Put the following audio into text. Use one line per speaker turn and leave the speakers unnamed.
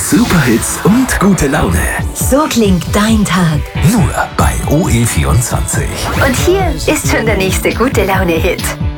Superhits und gute Laune.
So klingt dein Tag.
Nur bei OE24.
Und hier ist schon der nächste gute Laune-Hit.